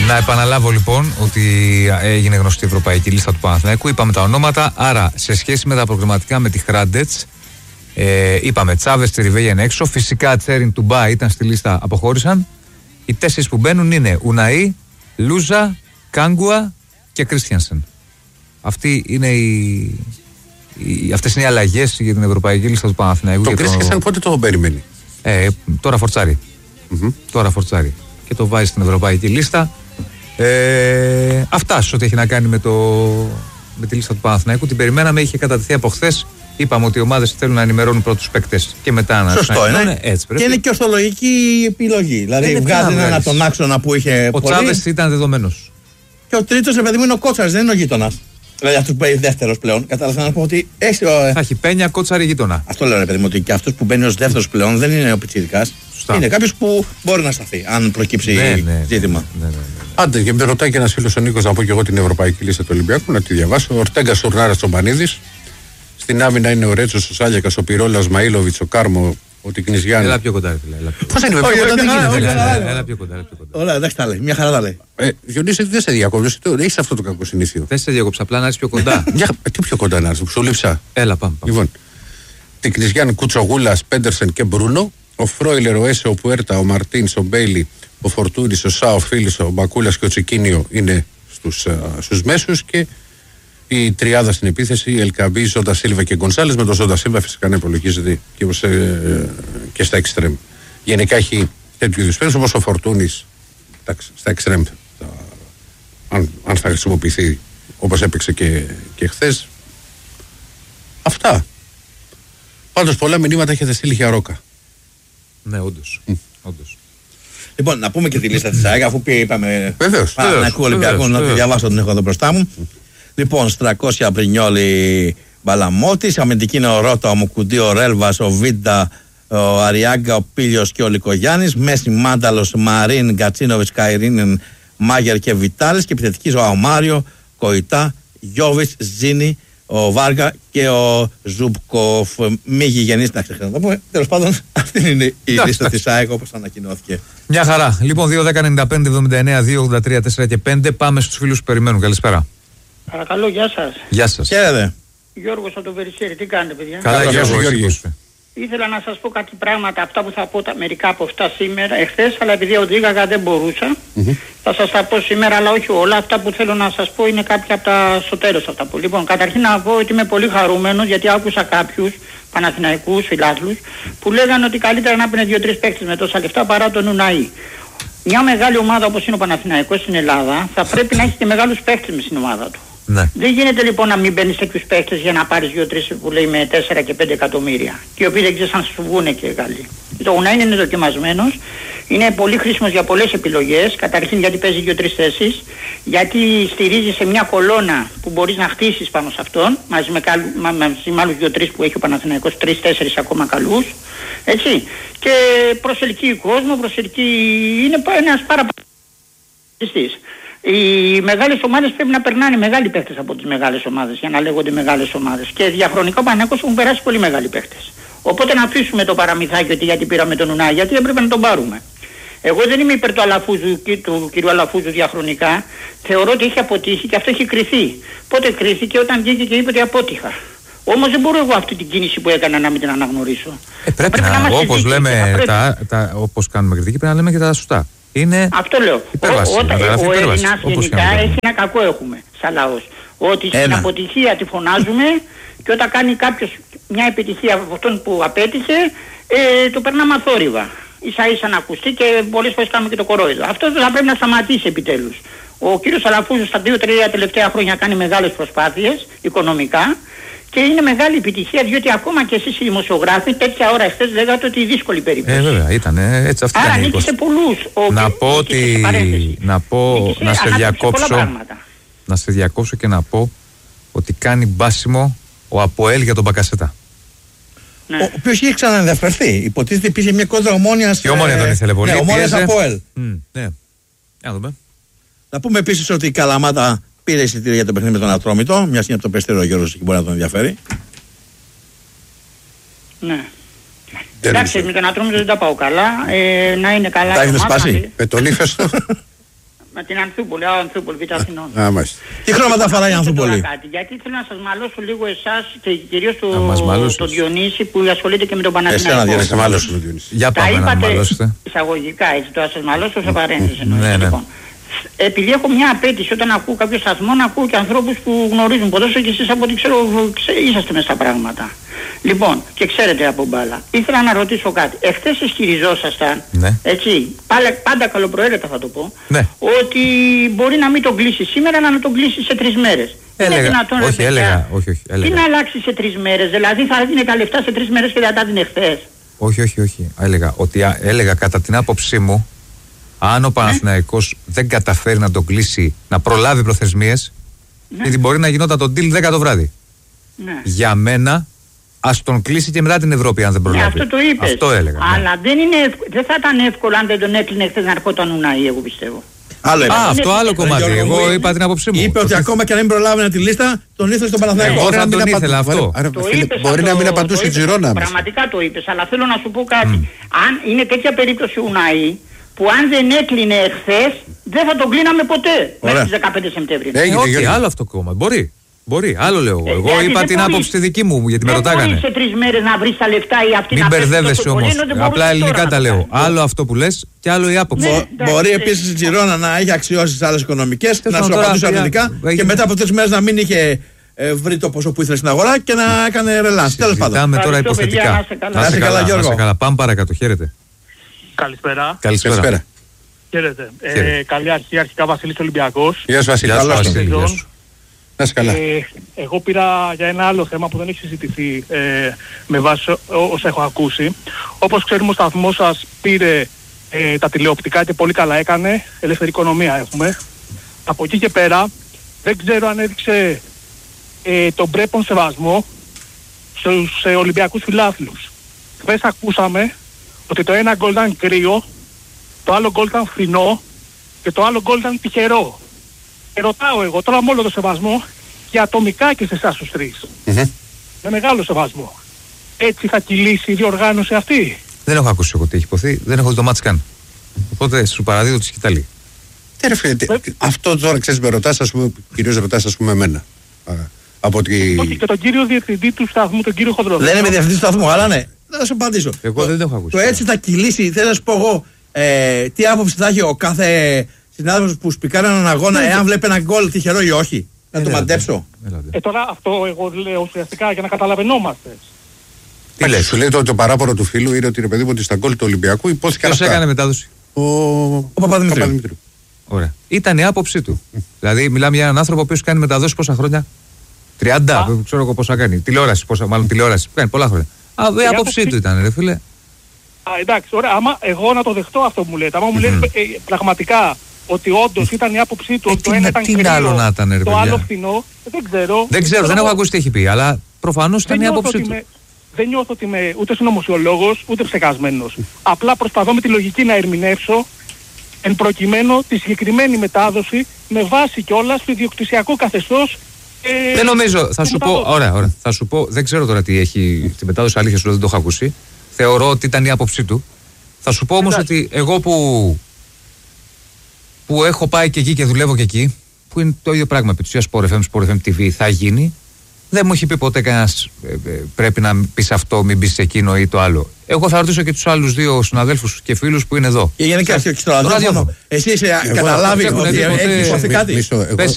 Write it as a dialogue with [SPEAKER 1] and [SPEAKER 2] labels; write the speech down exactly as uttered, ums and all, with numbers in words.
[SPEAKER 1] Να επαναλάβω λοιπόν ότι έγινε γνωστή η ευρωπαϊκή λίστα του Παναθηναϊκού. Είπαμε τα ονόματα. Άρα, σε σχέση με τα προκριματικά με τη Χράντετς, ε, είπαμε Τσάβες, Τεριβέγια είναι έξω. Φυσικά Τσέριν, Τουμπά ήταν στη λίστα, αποχώρησαν. Οι τέσσερις που μπαίνουν είναι Ουναή, Λούζα, Κάγκουα και Κρίστιανσεν. Αυτή είναι η, η, αυτές είναι οι αλλαγές για την ευρωπαϊκή λίστα του Παναθηναϊκού.
[SPEAKER 2] Το Κρίστιανσεν πότε το περιμένει?
[SPEAKER 1] Ε, τώρα φορτσάρει. Mm-hmm. Τώρα φορτσάρει. Και το βάζει στην ευρωπαϊκή λίστα. Ε, αυτά σε ό,τι έχει να κάνει με, το, με τη λίστα του Παναθηναϊκού. Την περιμέναμε, είχε κατατεθεί από χθες. Είπαμε ότι οι ομάδες θέλουν να ενημερώνουν πρώτους παίκτες και μετά να.
[SPEAKER 3] Σωστό είναι.
[SPEAKER 1] Ναι, έτσι πρέπει.
[SPEAKER 3] Και είναι και ορθολογική επιλογή. Δηλαδή βγάζει έναν από τον άξονα που είχε.
[SPEAKER 1] Ο Τσάβες ήταν δεδομένος.
[SPEAKER 3] Και ο τρίτος, ρε παιδί μου, είναι ο Κότσαρης, δεν είναι ο γείτονας. Δηλαδή αυτό που μπαίνει δεύτερος πλέον. Κατάλαβα να πω ότι έχει.
[SPEAKER 1] Θα έχει Πένια, Κότσαρη, γείτονα.
[SPEAKER 3] Αυτό λέω, ρε παιδί μου, ότι και αυτός που μπαίνει ως δεύτερος πλέον δεν είναι ο πιτσιρικάς. Είναι κάποιος που μπορεί να σταθεί, αν προκύψει
[SPEAKER 1] ναι, ναι,
[SPEAKER 3] ζήτημα.
[SPEAKER 1] Ναι, ναι, ναι, ναι.
[SPEAKER 2] Άντε, και με ρωτάει και ένας φίλος ο Νίκος να πω και εγώ την ευρωπαϊκή λίστα του Ολυμπιακού, να τη διαβάσω. Ορτέγκα, Σουρνάρα, Τσομπανίδης. Στην άμυνα είναι ο Ρέτσος, ο Σάλιακας, ο Πυρόλας, ο Μαΐλοβιτς, ο Κάρμο, ο Τικνιζιάννη.
[SPEAKER 1] Έλα πιο κοντά, φίλε.
[SPEAKER 2] Πώς είναι, πιο κοντά δεν γίνεται.
[SPEAKER 1] Έλα πιο κοντά.
[SPEAKER 3] Ωραία, εντάξει τα λέει. Μια χαρά τα λέει.
[SPEAKER 2] Διονύση, δεν σε διακόψω. Έχεις αυτό το κακό συνήθειο.
[SPEAKER 1] Δεν σε διακόψα, απλά να έρθεις πιο κοντά.
[SPEAKER 2] Τι πιο κοντά να έρθεις, σου λείψα.
[SPEAKER 1] Έλα, πάμε.
[SPEAKER 2] Λοιπόν, Τικνιζιάννη, Κουτσογούλας, Πέντερσεν και Μπρούνο. Ο Φρόιλερ, ο Έσε, ο Πουέρτα, ο Μαρτίνς, ο Μπέιλι, ο Φορτούνης, ο Σά, ο Φίλης, ο Μπακούλας και ο Τσικίνιο είναι στους, uh, στους μέσους και η τριάδα στην επίθεση, Ελκαμπή, Ζόντα Σίλβα και Γκονσάλες, με τον Ζόντα Σίλβα φυσικά να υπολογίζεται και, ε, ε, και στα εξτρέμ. Γενικά έχει τέτοιου είδους παίκτες όπως ο Φορτούνης στα εξτρέμ. Αν, αν θα χρησιμοποιηθεί όπως έπαιξε και, και χθες. Αυτά. Πάντως πολλά μηνύματα έχετε στείλει για Ρόκα.
[SPEAKER 1] Ναι, όντως. Mm. όντως.
[SPEAKER 3] Λοιπόν, να πούμε και τη λίστα της ΑΕΚ, αφού είπαμε.
[SPEAKER 2] Βεβαίως.
[SPEAKER 3] Παναθηναϊκού Ολυμπιακού, να τη διαβάσω, την έχω εδώ μπροστά μου. Mm. Λοιπόν, Στρακόσια Μπρινιόλι Μπαλαμότης. Αμυντική είναι ο Ρότα, ο Μουκουντή, ο Ρέλβας, ο Βίντα, ο Αριάγκα, ο Πίλιος και ο Λικογιάννης. Μέση Μάνταλος, Μαρίν, Γκατσίνοβιτς, Καϊρίνεν, Μάγερ και Βιτάλης. Και επιθετικής ο Αουμάριο, Κοϊτά, Γιώβιτς, Ζίνη, ο Βάργα και ο Ζουμπκοφ. Μη γηγενείς, να ξεχνάμε να το πούμε. Τέλος πάντων, αυτή είναι η λίστα της ΑΕΚ όπως ανακοινώθηκε.
[SPEAKER 1] Μια χαρά. Λοιπόν, δύο δέκα ενενήντα πέντε εβδομήντα εννέα δύο ογδόντα τρία τέσσερα και πέντε. Πάμε στους φίλους που περιμένουν. Καλησπέρα.
[SPEAKER 4] Παρακαλώ, γεια σας.
[SPEAKER 1] Γεια σας.
[SPEAKER 3] Χαίρετε.
[SPEAKER 4] Γιώργος από το Περισσέρι, τι κάνετε, παιδιά?
[SPEAKER 1] Καλά, Γιώργο, Γιώργος.
[SPEAKER 4] Ήθελα να σας πω κάτι πράγματα, αυτά που θα πω τα, μερικά από αυτά σήμερα, εχθές, αλλά επειδή οδήγαγα δεν μπορούσα, mm-hmm. θα σας τα πω σήμερα, αλλά όχι όλα. Αυτά που θέλω να σας πω είναι κάποια από τα στο τέλος αυτά που. Λοιπόν, καταρχήν να πω ότι είμαι πολύ χαρούμενος, γιατί άκουσα κάποιους Παναθηναϊκούς φιλάθλους που λέγανε ότι καλύτερα να πίνε δύο-τρεις παίκτες με τόσα λεφτά παρά τον Ουναή. Μια μεγάλη ομάδα όπως είναι ο Παναθηναϊκός στην Ελλάδα θα πρέπει να έχει και μεγάλους παίκτες με στην ομάδα του.
[SPEAKER 1] Ναι.
[SPEAKER 4] Δεν γίνεται λοιπόν να μην μπαίνεις τέτοιους παίκτες για να πάρεις δύο-τρεις που λέει με τέσσερα και πέντε εκατομμύρια. Και οι οποίοι δεν ξέρεις αν σου βγούνε και καλοί. Το Ουναή είναι δοκιμασμένος, είναι πολύ χρήσιμος για πολλές επιλογές. Καταρχήν γιατί παίζει δύο-τρεις θέσεις, γιατί στηρίζει σε μια κολόνα που μπορείς να χτίσεις πάνω σε αυτόν, μαζί με, καλ, μα, μαζί με άλλους δύο-τρεις που έχει ο Παναθηναϊκός, τρεις-τέσσερις ακόμα καλούς. Έτσι. Και προσελκύει κόσμο, προσελκύει, είναι ένας πάρα πολύ. Οι μεγάλες ομάδες πρέπει να περνάνε μεγάλοι παίχτες από τις μεγάλες ομάδες για να λέγονται μεγάλες ομάδες. Και διαχρονικά ο Παναθηναϊκός έχουν περάσει πολύ μεγάλοι παίχτες. Οπότε να αφήσουμε το παραμυθάκι ότι γιατί πήραμε τον Ουνάη, γιατί έπρεπε να τον πάρουμε. Εγώ δεν είμαι υπέρ του Αλαφούζου, του κ. Αλαφούζου διαχρονικά. Θεωρώ ότι έχει αποτύχει και αυτό έχει κριθεί. Πότε κρίθηκε? Όταν βγήκε και είπε ότι απότυχα. Όμως δεν μπορώ εγώ αυτή την κίνηση που έκανα να μην την αναγνωρίσω.
[SPEAKER 1] Ε, πρέπει, πρέπει να, να όπως λέμε, πρέπει. Τα, τα, όπως κάνουμε κριτική, πρέπει να λέμε και τα σωστά. Είναι
[SPEAKER 4] αυτό λέω.
[SPEAKER 1] Υπέρβαση,
[SPEAKER 4] ο, όταν, ο Έλληνας γενικά έχει ένα κακό έχουμε σαν λαός. Ότι στην αποτυχία τη φωνάζουμε και όταν κάνει κάποιος μια επιτυχία από αυτόν που απέτυχε, ε, το περνάμε αθόρυβα. Ίσα ίσα να ακουστεί και πολλές φορές κάνουμε και το κορόιδο. Αυτό θα πρέπει να σταματήσει επιτέλους. Ο κύριος Αλαφούζος στα δύο-τρία τελευταία χρόνια κάνει μεγάλες προσπάθειες οικονομικά. Και είναι μεγάλη επιτυχία, διότι ακόμα και εσείς οι δημοσιογράφοι τέτοια ώρα εχθές λέγατε ότι δύσκολη περίπτωση.
[SPEAKER 1] Ε, βέβαια, ήταν έτσι αυτή.
[SPEAKER 4] Άρα ανήκει σε πολλούς. Ο,
[SPEAKER 1] να
[SPEAKER 4] και,
[SPEAKER 1] πω ότι. Να πω. Να σε διακόψω. Να σε διακόψω και να πω ότι κάνει μπάσιμο ο Αποέλ για τον Μπακασέτα.
[SPEAKER 3] Ναι. Ο οποίος είχε ξαναενδιαφερθεί. Υποτίθεται υπήρχε μια κόντρα Ομόνοιας.
[SPEAKER 1] Και Ομόνια τον ήθελε πολύ.
[SPEAKER 3] Ναι, Ομόνιας Αποέλ.
[SPEAKER 1] Mm, ναι. Να δούμε.
[SPEAKER 3] Να πούμε επίσης ότι η Καλαμάτα πήρε εισιτήρια για το παιχνίδι με τον Ατρόμητο. Μια στιγμή από το Περιστέριο ο Γιώργος και μπορεί να τον ενδιαφέρει.
[SPEAKER 4] Ναι. Εντάξει, με τον Ατρόμητο δεν τα πάω καλά. Ε, να είναι καλά.
[SPEAKER 3] Τα έχετε σπάσει.
[SPEAKER 2] Με τον ύφεστο.
[SPEAKER 4] Με την Ανθούπολη, α, Ανθούπολη, Β' Αθηνών.
[SPEAKER 2] Α, μάλιστα.
[SPEAKER 3] Τι χρώματα φοράει η Ανθούπολη?
[SPEAKER 4] Κάτι, γιατί θέλω να σας μαλώσω λίγο εσάς και κυρίως
[SPEAKER 1] το,
[SPEAKER 4] τον Διονύση που ασχολείται και με τον Παναθηναϊκό.
[SPEAKER 2] Εσένα, Διονύση, μαλώσω τον Διονύση.
[SPEAKER 1] Για πάμε να μαλώσετε.
[SPEAKER 4] Εισαγωγικά, έτσι, το να σας μαλώσω σε παρένθεση.
[SPEAKER 1] Ναι, ναι.
[SPEAKER 4] Λοιπόν, επειδή έχω μια απέτηση όταν ακούω κάποιο σταθμό να ακούω και ανθρώπους που γνωρίζουν ποδόσφαιρο και εσείς από ό,τι ξέρω είσαστε μες στα πράγματα. Λοιπόν, και ξέρετε από μπάλα. Ήθελα να ρωτήσω κάτι. Εχθές ισχυριζόσασταν,
[SPEAKER 1] ναι.
[SPEAKER 4] έτσι, πάντα, πάντα καλοπροαίρετα θα το πω,
[SPEAKER 1] ναι.
[SPEAKER 4] ότι μπορεί να μην τον κλείσει σήμερα, αλλά να τον κλείσει σε τρεις μέρες.
[SPEAKER 1] Έλεγα,
[SPEAKER 4] είναι δυνατόν,
[SPEAKER 1] όχι, έλεγα, όχι, όχι, έλεγα.
[SPEAKER 4] Τι να αλλάξει σε τρεις μέρες, δηλαδή θα έδινε τα λεφτά σε τρεις μέρες και δεν τα έδινε χθες.
[SPEAKER 1] Όχι, όχι, όχι. Έλεγα, ότι, έλεγα κατά την άποψή μου, αν ο Παναθηναϊκός ναι. δεν καταφέρει να τον κλείσει, να προλάβει προθεσμίες, ναι. γιατί μπορεί να γινόταν τον deal δέκα το βράδυ. Ναι. Για μένα, ας τον κλείσει και μετά την Ευρώπη, αν δεν προλάβει.
[SPEAKER 4] Ναι, αυτό το είπες.
[SPEAKER 1] Αυτό έλεγα.
[SPEAKER 4] Αλλά
[SPEAKER 1] ναι.
[SPEAKER 4] δεν, είναι, δεν θα ήταν εύκολο αν δεν τον έκλεινε χθες να ερχόταν Ουναή, εγώ πιστεύω.
[SPEAKER 3] Άλλο
[SPEAKER 1] Α, αυτό άλλο κομμάτι. Εγώ, εγώ είπα την άποψή μου.
[SPEAKER 3] Είπε ότι ακόμα και αν μην προλάβαινε τη λίστα, τον ήθελε στον Παναθηναϊκό.
[SPEAKER 1] Εγώ θα τον ήθελα αυτό.
[SPEAKER 2] Μπορεί να μην απαντούσε η Τζιρόνα.
[SPEAKER 4] Πραγματικά το είπες, αλλά θέλω να σου πω κάτι. Αν είναι τέτοια περίπτωση Ουναή, που αν δεν έκλεινε εχθές, δεν θα τον κλείναμε ποτέ. Μέχρι τις δεκαπέντε Σεπτέμβρη.
[SPEAKER 1] Όχι, άλλο αυτό κόμμα. Μπορεί. Μπορεί, άλλο λέω. Ε, εγώ είπα την άποψη μπορείς, τη δική μου, γιατί με ρωτάγανε.
[SPEAKER 4] Δεν μπορείς σε τρεις μέρες να βρεις τα λεφτά ή αυτή
[SPEAKER 1] μην
[SPEAKER 4] να πέσεις.
[SPEAKER 1] Μην μπερδεύεσαι όμως. Απλά ελληνικά τα λέω. Άλλο αυτό που λες και άλλο η άποψη.
[SPEAKER 3] Ναι, Μπο, μπορεί επίσης η Τζιρόνα να έχει αξιώσει τις άλλες οικονομικές, να σου απαντούσε αρνητικά και μετά από τρεις μέρες να μην είχε ε, βρει το ποσό που ήθελε στην αγορά και να έκανε ρελάνς. Τέλος πάντων.
[SPEAKER 1] Συζητάμε τώρα υποθετικά.
[SPEAKER 3] Να είσαι καλά, Γιώργο.
[SPEAKER 1] Πάμε παρακάτω. Χαίρετε.
[SPEAKER 5] Καλησπέρα.
[SPEAKER 1] Καλησπέρα.
[SPEAKER 5] Χαίρετε. Ε, καλή αρχή, αρχικά Βασίλης Ολυμπιακός.
[SPEAKER 2] Γεια σου Βασίλη.
[SPEAKER 5] Να είσαι καλά. Ε, εγώ πήρα για ένα άλλο θέμα που δεν έχει συζητηθεί ε, με βάση όσα έχω ακούσει. Όπως ξέρουμε ο σταθμός σας πήρε ε, τα τηλεοπτικά και πολύ καλά έκανε. Ελεύθερη οικονομία έχουμε. Από εκεί και πέρα δεν ξέρω αν έδειξε ε, τον πρέπον σεβασμό στους ε, Ολυμπιακούς φιλάθλους. Χθες ακούσαμε ότι το ένα γκολ ήταν κρύο, το άλλο γκολ ήταν φθηνό και το άλλο γκολ ήταν τυχερό. Και ρωτάω εγώ τώρα με όλο το σεβασμό και ατομικά και σε εσάς τους τρεις. Mm-hmm. Με μεγάλο σεβασμό. Έτσι θα κυλήσει η διοργάνωση αυτή?
[SPEAKER 1] Δεν έχω ακούσει εγώ τι έχει υποθεί, δεν έχω δει το μάτς καν. Οπότε σου παραδίδω τη σκηταλή.
[SPEAKER 2] Τι ρε φίλε, αυτό τώρα ξέρεις με ρωτάς, ας πούμε, κυρίως ρωτάς ας πούμε εμένα. Α, από ότι...
[SPEAKER 5] Όχι, και τον κύριο διευθυντή του σταθμού, τον κύριο Χοντροδό.
[SPEAKER 3] Δεν είμαι διευθυντή του σταθμού, αλλά ναι, θα σου απαντήσω.
[SPEAKER 1] Εγώ δεν το έχω ακούσει.
[SPEAKER 3] Το έτσι θα κυλήσει, θέλω να σου πω εγώ, ε, τι άποψη θα έχει ο κάθε συνάδελφος που σπικάρει έναν αγώνα, εάν βλέπει ένα γκολ τυχερό ή όχι. Να το μαντέψω.
[SPEAKER 5] Ε, τώρα αυτό εγώ λέω ουσιαστικά για να καταλαβαίνόμαστε.
[SPEAKER 2] Τι λες? Σου λέει το, το παράπονο του φίλου είναι ότι ρε παιδί μου ότι στα γκολ του Ολυμπιακού υπόθηκαν αυτά.
[SPEAKER 1] Ποιος έκανε μετάδοση?
[SPEAKER 2] Ο, ο Παπαδημητρίου.
[SPEAKER 1] Ωραία. Ήταν η άποψή του. Δηλαδή μιλάμε για έναν άνθρωπο ο οποίος κάνει μεταδόσεις πόσα χρόνια? τριάντα, Α. ξέρω εγώ πόσα κάνει. Τηλεόραση, πόσα, μάλλον τηλεόραση. Κάνει πολλά χρόνια. Α, η άποψή άποψη... του ήταν, ρε φίλε.
[SPEAKER 5] Α, εντάξει, ωραία. Άμα εγώ να το δεχτώ αυτό που μου λέτε. Άμα μου λέτε mm. ε, πραγματικά ότι όντως ήταν η άποψή του, ότι το ένα ήταν κρύο, το άλλο φθηνό, δεν ξέρω.
[SPEAKER 1] Δεν ξέρω, δεν έχω ακούσει τι έχει πει, αλλά προφανώς ήταν η άποψή του.
[SPEAKER 5] Δεν νιώθω ότι είμαι ούτε συνωμοσιολόγος, ούτε ψεκασμένος. Απλά προσπαθώ με τη λογική να ερμηνεύσω εν προκειμένου τη συγκεκριμένη μετάδοση με βάση κιόλας το ιδιοκτησιακό καθεστώς. Ε,
[SPEAKER 1] δεν νομίζω, θα σου πω, ωραία, ωραία, θα σου πω, δεν ξέρω τώρα τι έχει στη μετάδοση, αλήθεια σου δεν το έχω ακούσει. Θεωρώ ότι ήταν η άποψή του. Θα σου πω όμως ότι εγώ που, που έχω πάει και εκεί και δουλεύω και εκεί, που είναι το ίδιο πράγμα επί της ουσίας Sport εφ εμ, Sport εφ εμ τι βι θα γίνει, δεν μου έχει πει ποτέ κανένας ε, ε, πρέπει να πεις αυτό, μην πεις εκείνο ή το άλλο. Εγώ θα ρωτήσω και τους άλλους δύο συναδέλφους και φίλους που είναι εδώ.
[SPEAKER 3] Και γενικά όχι στο ραδιόφωνο. Εσύ είσαι καταλάβει ότι έχει υποθεί κάτι?